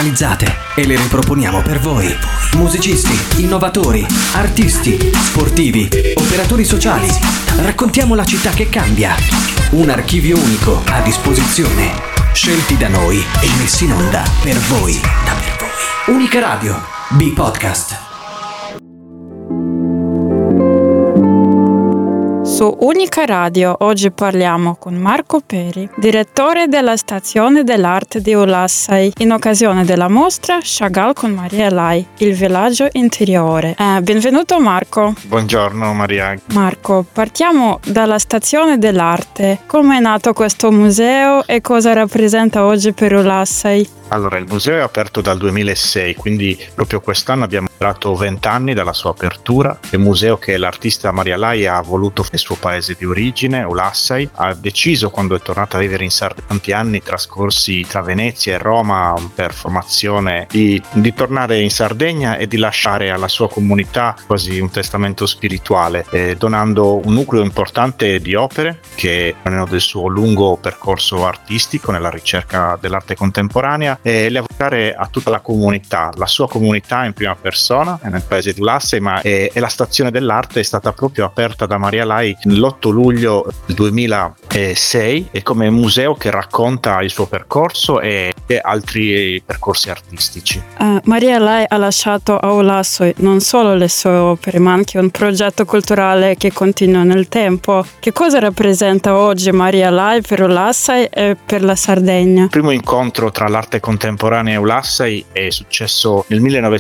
personalizzate e le riproponiamo per voi. Musicisti, innovatori, artisti, sportivi, operatori sociali. Raccontiamo la città che cambia. Un archivio unico a disposizione, scelti da noi e messi in onda per voi. Unica Radio, B-Podcast. Su Unica Radio oggi parliamo con Marco Peri, direttore della Stazione dell'Arte di Ulassai, in occasione della mostra Chagall con Maria Lai, il villaggio interiore. Benvenuto Marco. Buongiorno Maria. Marco, partiamo dalla Stazione dell'Arte. Come è nato questo museo e cosa rappresenta oggi per Ulassai? Allora, il museo è aperto dal 2006, quindi proprio quest'anno abbiamo celebrato 20 anni dalla sua apertura. È un museo che l'artista Maria Lai ha voluto nel suo paese di origine, Ulassai. Ha deciso, quando è tornata a vivere in Sardegna, tanti anni trascorsi tra Venezia e Roma per formazione, di tornare in Sardegna e di lasciare alla sua comunità quasi un testamento spirituale, donando un nucleo importante di opere che vengono del suo lungo percorso artistico nella ricerca dell'arte contemporanea, e le avocare a tutta la comunità, la sua comunità in prima persona nel paese di Ulassai, ma e la Stazione dell'Arte è stata proprio aperta da Maria Lai l'8 luglio 2006 e come museo che racconta il suo percorso e altri percorsi artistici. Maria Lai ha lasciato a Ulassai non solo le sue opere, ma anche un progetto culturale che continua nel tempo. Che cosa rappresenta oggi Maria Lai per Ulassai e per la Sardegna? Il primo incontro tra l'arte contemporanea e Ulassai è successo nel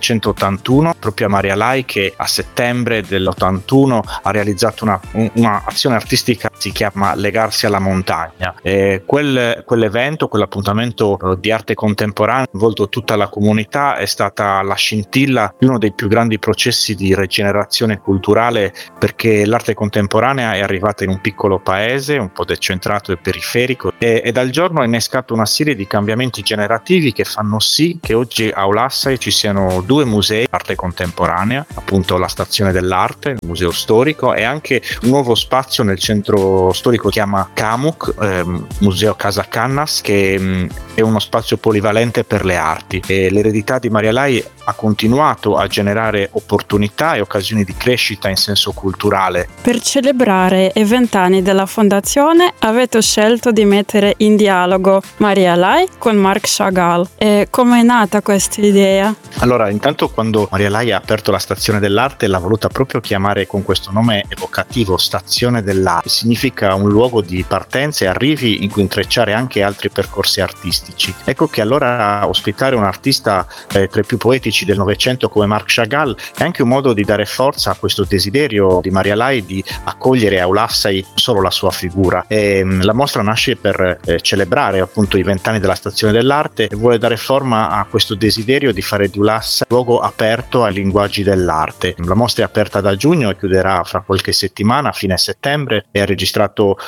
1981, proprio a Maria Lai, che a settembre dell'81 ha realizzato una azione artistica che si chiama Legarsi alla montagna. Quell'evento, quell'appuntamento di arte contemporanea ha coinvolto tutta la comunità, è stata la scintilla di uno dei più grandi processi di rigenerazione culturale, perché l'arte contemporanea è arrivata in un piccolo paese un po' decentrato e periferico e dal giorno ha innescato una serie di cambiamenti generativi che fanno sì che oggi a Ulassai ci siano due musei arte contemporanea, appunto la Stazione dell'Arte, il museo storico, e anche un nuovo spazio nel centro storico che si chiama Camuk, museo Casa Cannas, che è uno spazio polivalente per le arti. E l'eredità di Maria Lai ha continuato a generare opportunità e occasioni di crescita in senso culturale. Per celebrare i 20 anni della fondazione avete scelto di mettere in dialogo Maria Lai con Marc Chagall. E come è nata questa idea? Allora, intanto quando Maria Lai ha aperto la Stazione dell'Arte l'ha voluta proprio chiamare con questo nome evocativo, Stazione dell'Arte. Significa un luogo di partenza e arrivi in cui intrecciare anche altri percorsi artistici. Ecco che allora ospitare un artista tra i più poetici del Novecento come Marc Chagall è anche un modo di dare forza a questo desiderio di Maria Lai di accogliere a Ulassai solo la sua figura. La mostra nasce per celebrare appunto i 20 anni della Stazione dell'Arte e vuole dare forma a questo desiderio di fare di Ulassai un luogo aperto ai linguaggi dell'arte. La mostra è aperta da giugno e chiuderà fra qualche settimana, a fine settembre, e ha registrato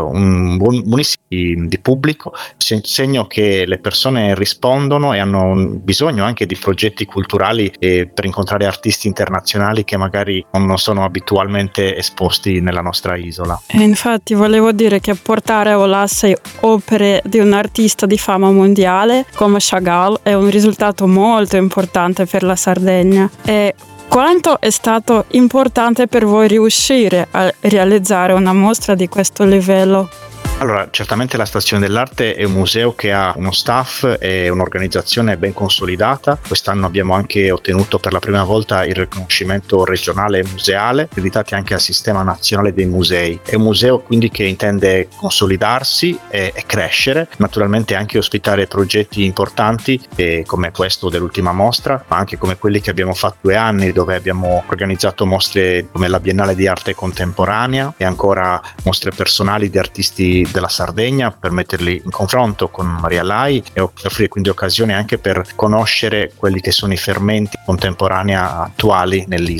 un buonissimo di pubblico, segno che le persone rispondono e hanno bisogno anche di progetti culturali per incontrare artisti internazionali che magari non sono abitualmente esposti nella nostra isola. E infatti volevo dire che portare a Ulassai opere di un artista di fama mondiale come Chagall è un risultato molto importante per la Sardegna. E quanto è stato importante per voi riuscire a realizzare una mostra di questo livello? Allora, certamente la Stazione dell'Arte è un museo che ha uno staff e un'organizzazione ben consolidata. Quest'anno abbiamo anche ottenuto per la prima volta il riconoscimento regionale museale, accreditati anche al Sistema Nazionale dei Musei. È un museo quindi che intende consolidarsi e crescere, naturalmente anche ospitare progetti importanti come questo dell'ultima mostra, ma anche come quelli che abbiamo fatto 2 anni, dove abbiamo organizzato mostre come la Biennale di Arte Contemporanea e ancora mostre personali di artisti della Sardegna per metterli in confronto con Maria Lai e offrire quindi occasione anche per conoscere quelli che sono i fermenti contemporanei attuali nell'isola.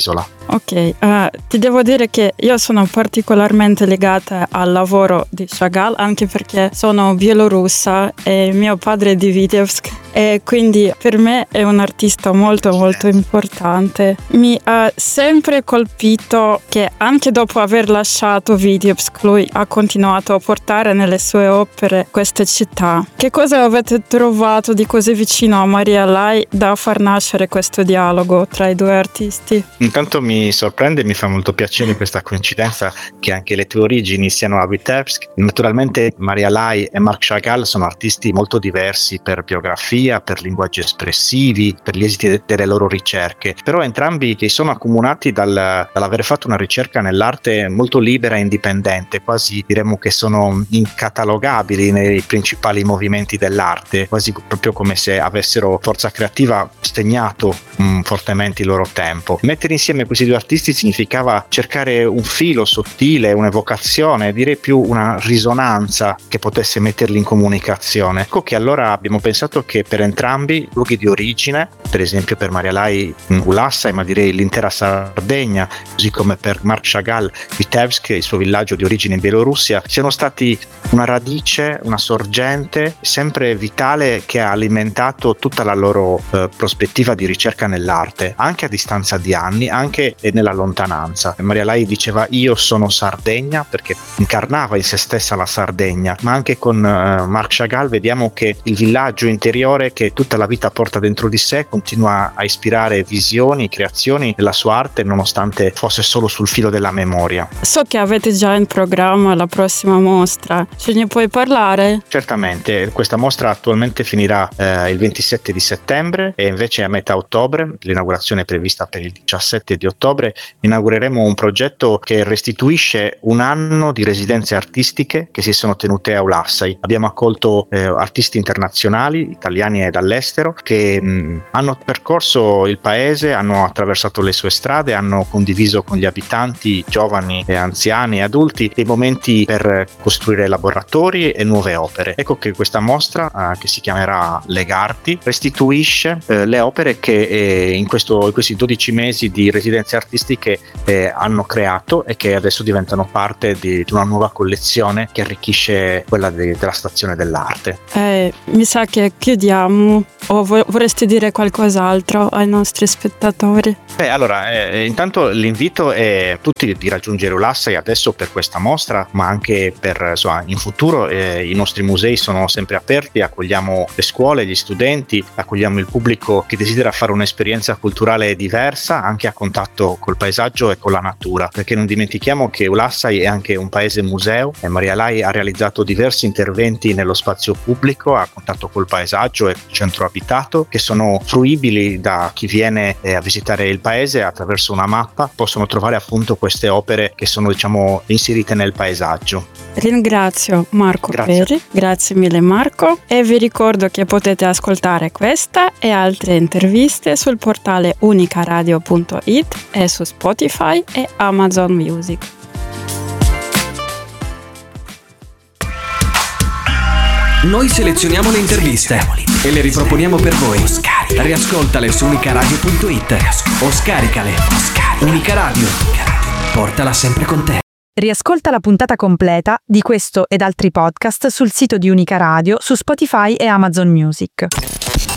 Ok, ti devo dire che io sono particolarmente legata al lavoro di Chagall, anche perché sono bielorussa e mio padre è di Vitebsk, e quindi per me è un artista molto molto importante. Mi ha sempre colpito che anche dopo aver lasciato Vitebsk lui ha continuato a portare nelle sue opere queste città. Che cosa avete trovato di così vicino a Maria Lai da far nascere questo dialogo tra i due artisti? Intanto mi sorprende e mi fa molto piacere questa coincidenza che anche le tue origini siano a Vitebsk. Naturalmente Maria Lai e Marc Chagall sono artisti molto diversi per biografia, per linguaggi espressivi, per gli esiti delle loro ricerche, però entrambi che sono accomunati dall'aver fatto una ricerca nell'arte molto libera e indipendente, quasi diremmo che sono incatalogabili nei principali movimenti dell'arte, quasi proprio come se avessero forza creativa stegnato fortemente il loro tempo. Mettere insieme questi due artisti significava cercare un filo sottile, un'evocazione, direi più una risonanza che potesse metterli in comunicazione. Ecco che allora abbiamo pensato che per entrambi luoghi di origine, per esempio per Maria Lai Ulassai, ma direi l'intera Sardegna, così come per Marc Chagall Vitebsk, il suo villaggio di origine in Bielorussia, siano stati una radice, una sorgente sempre vitale che ha alimentato tutta la loro prospettiva di ricerca nell'arte, anche a distanza di anni, anche nella lontananza. Maria Lai diceva io sono Sardegna perché incarnava in se stessa la Sardegna, ma anche con Marc Chagall vediamo che il villaggio interiore che tutta la vita porta dentro di sé continua a ispirare visioni, creazioni della sua arte nonostante fosse solo sul filo della memoria. So che avete già in programma la prossima mostra, ce ne puoi parlare? Certamente, questa mostra attualmente finirà il 27 di settembre e invece a metà ottobre, l'inaugurazione è prevista per il 17 di ottobre, inaugureremo un progetto che restituisce un anno di residenze artistiche che si sono tenute a Ulassai. Abbiamo accolto artisti internazionali, italiani e dall'estero, che hanno percorso il paese, hanno attraversato le sue strade, hanno condiviso con gli abitanti, giovani e anziani e adulti, dei momenti per costruire laboratori e nuove opere. Ecco che questa mostra, che si chiamerà Legarti, restituisce le opere che in questi 12 mesi di residenze artistiche hanno creato e che adesso diventano parte di una nuova collezione che arricchisce quella della stazione dell'arte. Mi sa che chiudiamo, o vorresti dire qualcos'altro ai nostri spettatori? Allora, intanto l'invito è tutti di raggiungere Ulassai adesso per questa mostra, ma anche per in futuro. I nostri musei sono sempre aperti, accogliamo le scuole, gli studenti, accogliamo il pubblico che desidera fare un'esperienza culturale diversa anche a contatto col paesaggio e con la natura, perché non dimentichiamo che Ulassai è anche un paese museo e Maria Lai ha realizzato diversi interventi nello spazio pubblico a contatto col paesaggio e il centro abitato, che sono fruibili da chi viene a visitare il paese. Attraverso una mappa possono trovare appunto queste opere che sono inserite nel paesaggio. Ringrazio Marco Peri, grazie mille Marco, e vi ricordo che potete ascoltare questa e altre interviste sul portale unicaradio.it e su Spotify e Amazon Music. Noi selezioniamo le interviste e le riproponiamo per voi. Riascoltale su unicaradio.it o scaricale. Unica Radio, portala sempre con te. Riascolta la puntata completa di questo ed altri podcast sul sito di Unica Radio, su Spotify e Amazon Music.